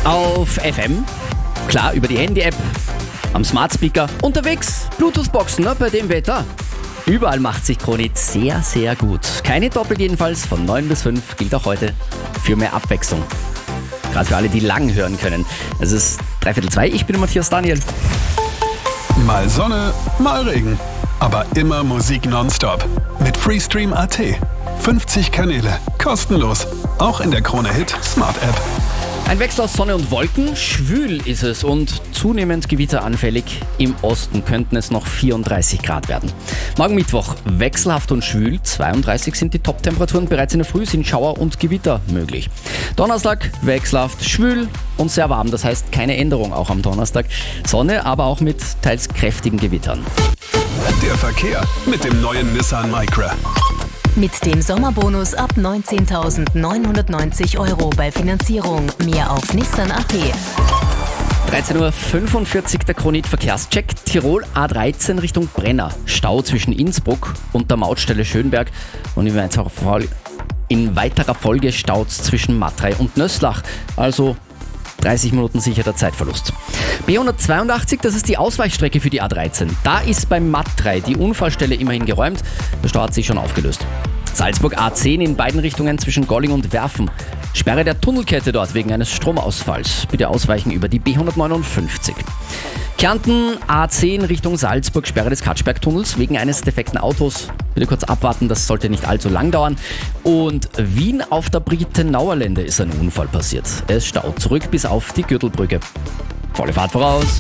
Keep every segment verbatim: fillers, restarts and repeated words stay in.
Auf F M, klar über die Handy-App, am Smart Speaker, unterwegs, Bluetooth-Boxen, ne, bei dem Wetter. Überall macht sich Kronit sehr, sehr gut. Keine doppelt jedenfalls, von neun bis fünf gilt auch heute für mehr Abwechslung. Gerade für alle, die lang hören können. Es ist dreiviertel zwei, ich bin Matthias Daniel. Mal Sonne, mal Regen. Aber immer Musik nonstop. Mit Freestream Punkt a t. fünfzig Kanäle, kostenlos. Auch in der Krone Hit Smart App. Ein Wechsel aus Sonne und Wolken, schwül ist es und zunehmend gewitteranfällig. Im Osten könnten es noch vierunddreißig Grad werden. Morgen Mittwoch wechselhaft und schwül, zweiunddreißig sind die Top-Temperaturen. Bereits in der Früh sind Schauer und Gewitter möglich. Donnerstag wechselhaft, schwül und sehr warm, das heißt keine Änderung auch am Donnerstag. Sonne, aber auch mit teils kräftigen Gewittern. Der Verkehr mit dem neuen Nissan Micra. Mit dem Sommerbonus ab neunzehntausendneunhundertneunzig Euro bei Finanzierung. Mehr auf Nissan Punkt a t. dreizehn Uhr fünfundvierzig der Kronit Verkehrscheck. Tirol A dreizehn Richtung Brenner. Stau zwischen Innsbruck und der Mautstelle Schönberg. Und in weiterer Folge, in weiterer Folge Staus zwischen Matrei und Nösslach. Also dreißig Minuten sicherer Zeitverlust. B hundertzweiundachtzig, das ist die Ausweichstrecke für die A dreizehn. Da ist beim Matrei die Unfallstelle immerhin geräumt. Der Stau hat sich schon aufgelöst. Salzburg A zehn in beiden Richtungen zwischen Golling und Werfen. Sperre der Tunnelkette dort wegen eines Stromausfalls. Bitte ausweichen über die B hundertneunundfünfzig. Kärnten A zehn Richtung Salzburg, Sperre des Katschbergtunnels wegen eines defekten Autos. Bitte kurz abwarten, das sollte nicht allzu lang dauern. Und Wien auf der Britenauer Lände ist ein Unfall passiert. Es staut zurück bis auf die Gürtelbrücke. Volle Fahrt voraus.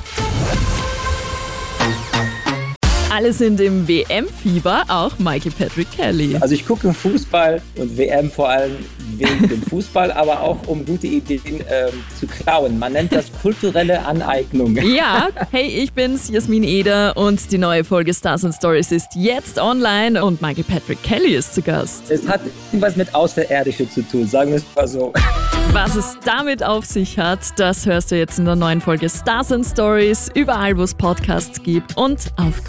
Alle sind im W M-Fieber, auch Mikey Patrick Kelly. Also ich gucke Fußball und W M vor allem wegen dem Fußball, aber auch um gute Ideen ähm, zu klauen. Man nennt das kulturelle Aneignung. Ja, hey, ich bin's, Jasmin Eder und die neue Folge Stars and Stories ist jetzt online und Mikey Patrick Kelly ist zu Gast. Es hat irgendwas mit Außerirdische zu tun, sagen wir es mal so. Was es damit auf sich hat, das hörst du jetzt in der neuen Folge Stars and Stories, überall wo es Podcasts gibt und auf